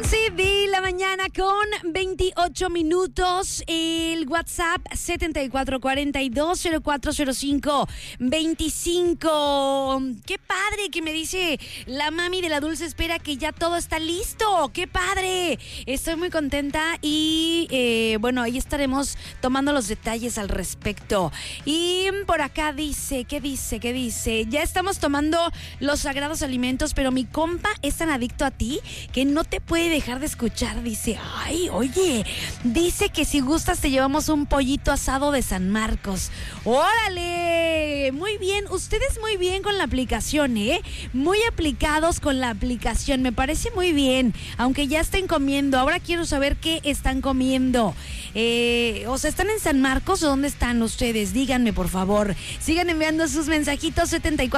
11 de la mañana con 28 minutos. El WhatsApp 7442040525. Qué padre que me dice la mami de la Dulce Espera que ya todo está listo. Qué padre. Estoy muy contenta y bueno, ahí estaremos tomando los detalles al respecto. Y por acá dice, ¿qué dice? Ya estamos tomando los sagrados alimentos, pero mi compa es tan adicto a ti que no te puede dejar de escuchar. Dice, ay, oye, dice que si gustas te llevamos un pollito asado de San Marcos. ¡Órale! Muy bien, ustedes muy bien con la aplicación, ¿eh? Muy aplicados con la aplicación, me parece muy bien. Aunque ya estén comiendo, ahora quiero saber qué están comiendo. O sea, ¿están en San Marcos o dónde están ustedes? Díganme, por favor. Sigan enviando sus mensajitos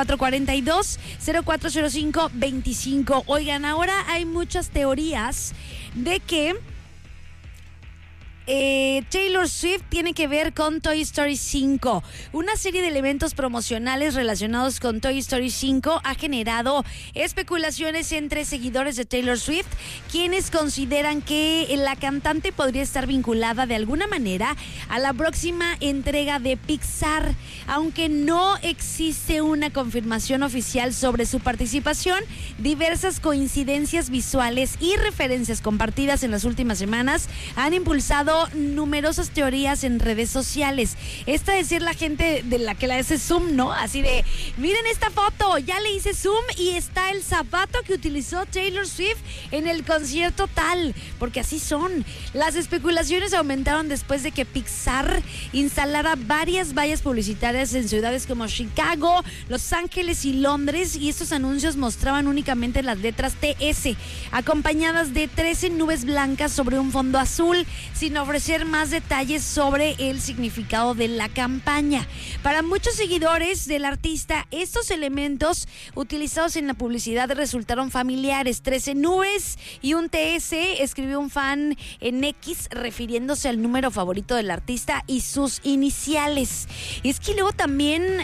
7442-040525. Oigan, ahora hay muchas teorías de que Taylor Swift tiene que ver con Toy Story 5. Una serie de elementos promocionales relacionados con Toy Story 5 ha generado especulaciones entre seguidores de Taylor Swift, quienes consideran que la cantante podría estar vinculada de alguna manera a la próxima entrega de Pixar. Aunque no existe una confirmación oficial sobre su participación, diversas coincidencias visuales y referencias compartidas en las últimas semanas han impulsado numerosas teorías en redes sociales. Esta de ser la gente de la que la hace zoom, ¿no? Así de, miren esta foto, ya le hice zoom y está el zapato que utilizó Taylor Swift en el concierto tal, porque así son. Las especulaciones aumentaron después de que Pixar instalara varias vallas publicitarias en ciudades como Chicago, Los Ángeles y Londres, y estos anuncios mostraban únicamente las letras TS, acompañadas de 13 nubes blancas sobre un fondo azul, sin ofrecer más detalles sobre el significado de la campaña. Para muchos seguidores del artista, estos elementos utilizados en la publicidad resultaron familiares. 13 nubes y un TS, escribió un fan en X refiriéndose al número favorito del artista y sus iniciales. Y es que luego también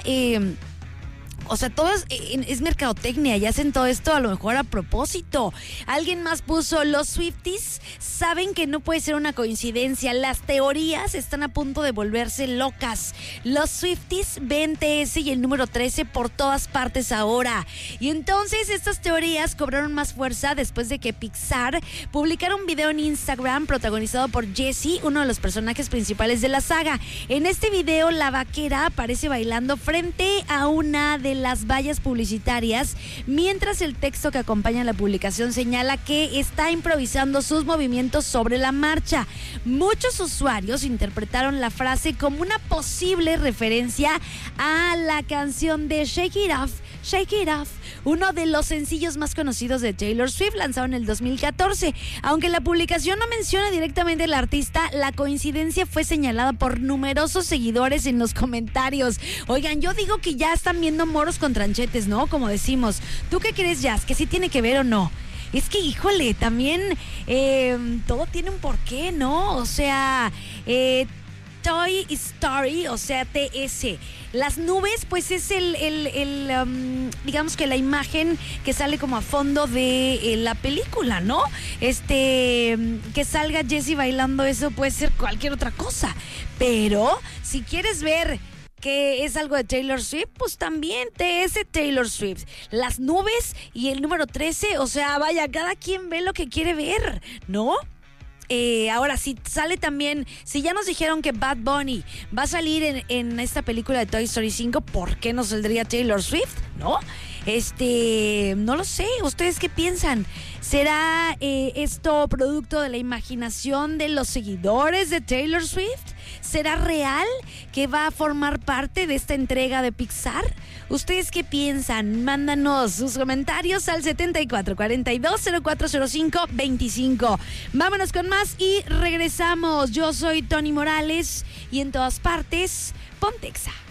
o sea, todo es mercadotecnia y hacen todo esto a lo mejor a propósito. Alguien más puso, los Swifties saben que no puede ser una coincidencia. Las teorías están a punto de volverse locas. Los Swifties ven TS y el número 13 por todas partes ahora. Y entonces estas teorías cobraron más fuerza después de que Pixar publicara un video en Instagram protagonizado por Jessie, uno de los personajes principales de la saga. En este video, la vaquera aparece bailando frente a una de las vallas publicitarias, mientras el texto que acompaña la publicación señala que está improvisando sus movimientos sobre la marcha. Muchos usuarios interpretaron la frase como una posible referencia a la canción de Shake It Off, Shake It Off, uno de los sencillos más conocidos de Taylor Swift, lanzado en el 2014. Aunque la publicación no menciona directamente al artista, la coincidencia fue señalada por numerosos seguidores en los comentarios. Oigan, yo digo que ya están viendo moros con tranchetes, ¿no? Como decimos. ¿Tú qué crees, Jazz? ¿Que sí tiene que ver o no? Es que, híjole, también todo tiene un porqué, ¿no? O sea, Toy Story, o sea, TS. Las nubes, pues es digamos que la imagen que sale como a fondo de la película, ¿no? Que salga Jessie bailando, eso puede ser cualquier otra cosa. Pero si quieres ver que es algo de Taylor Swift, pues también TS Taylor Swift. Las nubes y el número 13, o sea, vaya, cada quien ve lo que quiere ver, ¿no? Ahora, si sale también, si ya nos dijeron que Bad Bunny va a salir en esta película de Toy Story 5, ¿por qué no saldría Taylor Swift? ¿No? No lo sé, ¿ustedes qué piensan? ¿Será esto producto de la imaginación de los seguidores de Taylor Swift? ¿Será real que va a formar parte de esta entrega de Pixar? ¿Ustedes qué piensan? Mándanos sus comentarios al 7442-040525. Vámonos con más y regresamos. Yo soy Tony Morales y en todas partes, Pontexa.